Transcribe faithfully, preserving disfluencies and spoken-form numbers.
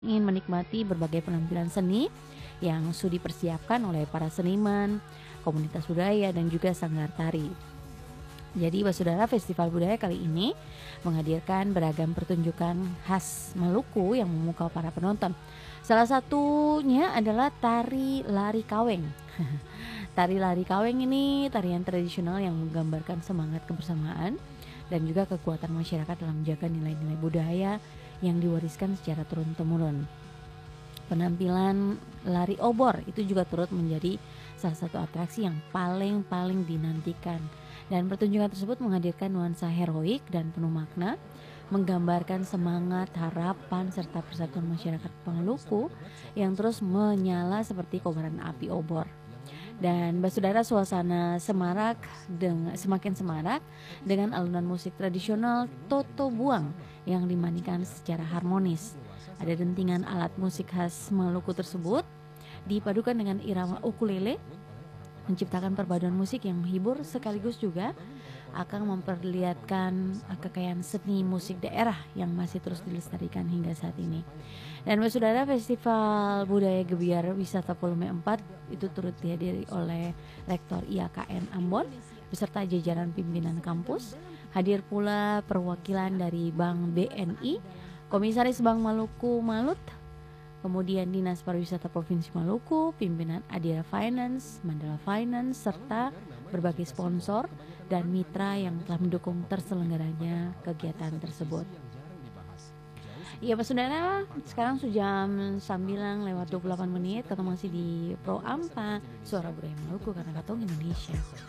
ingin menikmati berbagai penampilan seni yang sudah dipersiapkan oleh para seniman, komunitas budaya, dan juga sanggar tari. Jadi Basudara Festival Budaya kali ini menghadirkan beragam pertunjukan khas Maluku yang memukau para penonton. Salah satunya adalah tari lari kaweng. Tari lari kaweng ini tarian tradisional yang menggambarkan semangat kebersamaan dan juga kekuatan masyarakat dalam menjaga nilai-nilai budaya yang diwariskan secara turun-temurun. Penampilan lari obor itu juga turut menjadi salah satu atraksi yang paling-paling dinantikan. Dan pertunjukan tersebut menghadirkan nuansa heroik dan penuh makna, menggambarkan semangat, harapan, serta persatuan masyarakat Maluku yang terus menyala seperti kobaran api obor. Dan Basudara, suasana semarak dengan semakin semarak dengan alunan musik tradisional Toto Buang yang dimainkan secara harmonis. Ada dentingan alat musik khas Maluku tersebut dipadukan dengan irama ukulele, menciptakan perpaduan musik yang menghibur sekaligus juga akan memperlihatkan kekayaan seni musik daerah yang masih terus dilestarikan hingga saat ini. Dan Basudara, Festival Budaya Gebiar Wisata Volume empat itu turut dihadiri oleh Rektor I A K N Ambon beserta jajaran pimpinan kampus. Hadir pula perwakilan dari Bank B N I, Komisaris Bank Maluku Malut, kemudian Dinas Pariwisata Provinsi Maluku, pimpinan Adira Finance, Mandala Finance, serta berbagai sponsor dan mitra yang telah mendukung terselenggaranya kegiatan tersebut. Ya Basudara, sekarang sudah jam sembilan lewat dua puluh delapan menit, kita masih di Pro Ampa, Suara Budaya Maluku karena Katong Indonesia.